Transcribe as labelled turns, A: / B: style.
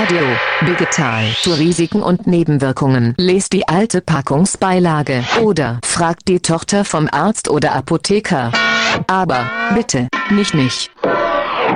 A: Audio, Digital, zu Risiken und Nebenwirkungen. Lest die alte Packungsbeilage oder fragt die Tochter vom Arzt oder Apotheker. Aber, bitte, nicht mich.